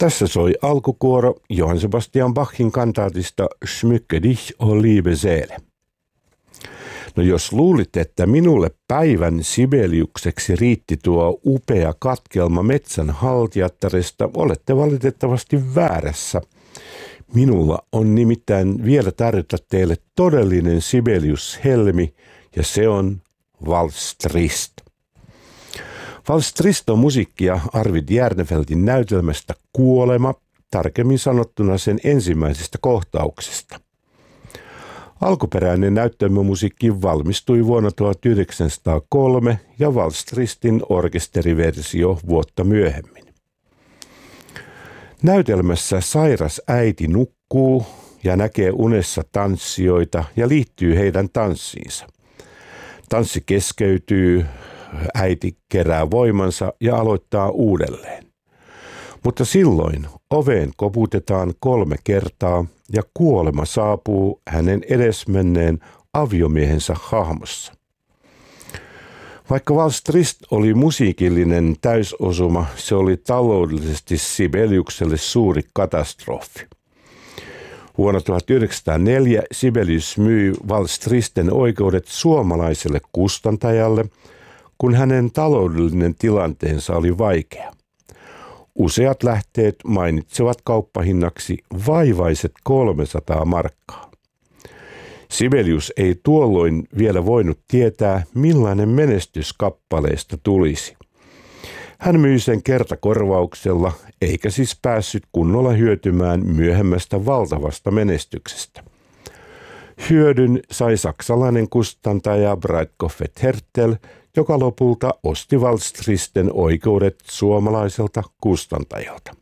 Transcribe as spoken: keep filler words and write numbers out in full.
Tässä soi alkukuoro Johann Sebastian Bachin kantaatista Schmücke dich, o liebe Seele. No jos luulit, että minulle päivän Sibeliukseksi riitti tuo upea katkelma metsän haltijattaresta, olette valitettavasti väärässä. Minulla on nimittäin vielä tarjota teille todellinen Sibelius-helmi, ja se on Vals Trist. Vals Trist on musiikkia Arvid Järnefeltin näytelmästä Kuolema, tarkemmin sanottuna sen ensimmäisestä kohtauksesta. Alkuperäinen näytelmämusiikki valmistui vuonna tuhatyhdeksänsataakolme ja Vals Tristin orkesteriversio vuotta myöhemmin. Näytelmässä sairas äiti nukkuu ja näkee unessa tanssijoita ja liittyy heidän tanssiinsa. Tanssi keskeytyy, äiti kerää voimansa ja aloittaa uudelleen. Mutta silloin oveen koputetaan kolme kertaa ja kuolema saapuu hänen edesmenneen aviomiehensä hahmossa. Vaikka Vals Trist oli musiikillinen täysosuma, se oli taloudellisesti Sibeliukselle suuri katastrofi. Vuonna tuhatyhdeksänsataaneljä Sibelius myi Vals Tristen oikeudet suomalaiselle kustantajalle, kun hänen taloudellinen tilanteensa oli vaikea. Useat lähteet mainitsevat kauppahinnaksi vaivaiset kolmesataa markkaa. Sibelius ei tuolloin vielä voinut tietää, millainen menestys kappaleesta tulisi. Hän myi sen kertakorvauksella, eikä siis päässyt kunnolla hyötymään myöhemmästä valtavasta menestyksestä. Hyödyn sai saksalainen kustantaja Breitkopf Härtel, joka lopulta osti Vals Tristen oikeudet suomalaiselta kustantajalta.